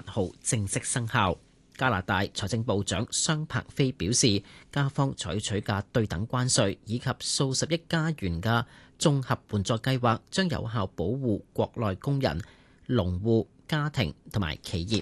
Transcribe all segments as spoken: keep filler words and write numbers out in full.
號正式生效。加拿大財政部長桑柏菲表示，加方採取嘅對等關稅以及數十億加元嘅綜合援助計劃，將有效保護國內工人、農戶、家庭同埋企業。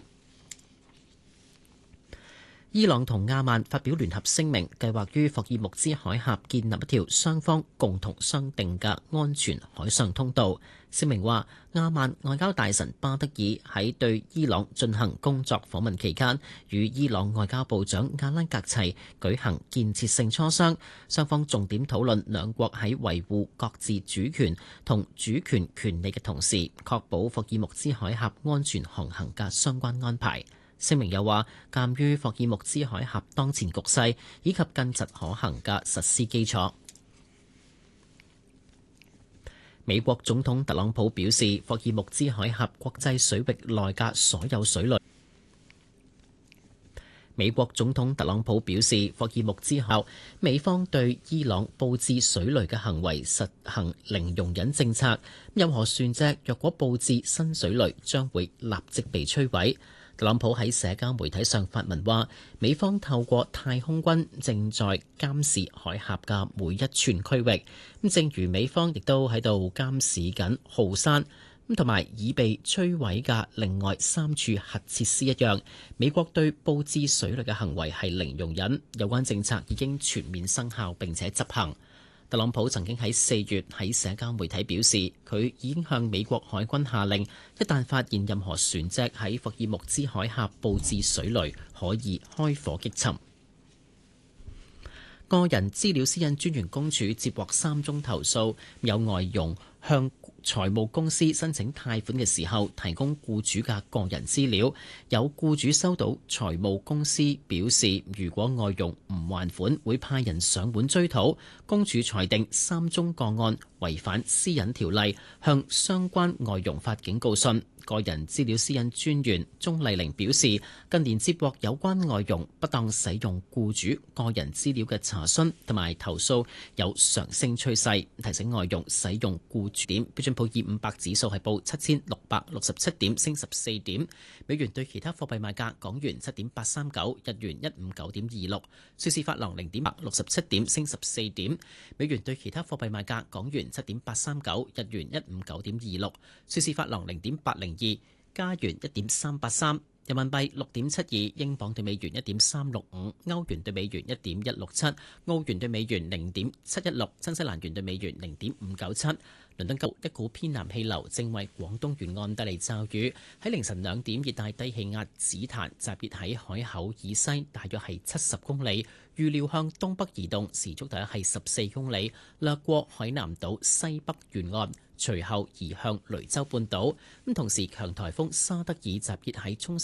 伊朗同亞曼發表聯合聲明，計劃於霍爾木茲海峽建立一條雙方共同商定嘅安全海上通道。聲明話，亞曼外交大臣巴德爾喺對伊朗進行工作訪問期間，與伊朗外交部長阿拉格齊舉行建設性磋商，雙方重點討論兩國喺維護各自主權同主權權利嘅同時，確保霍爾木茲海峽安全航行嘅相關安排。聲明又話，鑑於霍爾木茲海峽當前局勢以及近疾可行嘅實施基礎，美國總統特朗普表示，霍爾木茲海峽國際水域內嘅所有水雷。美國總統特朗普表示，霍爾木茲後，美方對伊朗佈置水雷嘅行為實行零容忍政策，任何船隻若果佈置新水雷，將會立即被摧毀。特朗普喺社交媒體上發文話，美方透過太空軍正在監視海峽嘅每一寸區域，咁正如美方亦都喺度監視緊浩山咁同埋已被摧毀嘅另外三處核設施一樣，美國對佈置水雷嘅行為係零容忍，有關政策已經全面生效並且執行。特朗普曾經喺四月喺社交媒體表示，佢已經向美國海軍下令，一旦發現任何船隻喺霍爾木茲海峽佈置水雷，可以開火擊沉。個人資料私隱專員公署接獲三宗投訴，有外傭向財務公司申請貸款嘅時候提供僱主嘅個人資料，有僱主收到財務公司表示，如果外傭唔還款，會派人上門追討。公署裁定三宗個案違反私隱條例，向相關外傭發警告信。個人資料私隱專員鍾麗玲表示，近年接獲有關外傭不當使用僱主個人資料嘅查詢同埋投訴有上升趨勢，提醒外傭使用僱主點。標準普爾五百指數係報七千六百六十七點，升十四點。美元對其他貨幣賣價，港元七點八三九，日元一五九點二六，瑞士法郎零點六十七點，升十四點。美元對其他貨幣賣價，港元七點八三九，日元一五九點二六，瑞士法郎零點八零二，加元一點三八三，人民幣六點七二，英鎊對美元一點三六五，歐元對美元一點一六七，澳元對美元零點七一六，新西蘭元對美元零點五九七。倫敦高一股偏南氣流正為廣東沿岸帶嚟驟雨。喺凌晨兩點，熱帶低氣壓紫檀集結喺海口以西，大約係七十公里，預料向東北移動，時速大約係十四公里，掠過海南島西北沿岸，隨後移向雷州半島。咁同時，強颱風沙德爾集結喺沖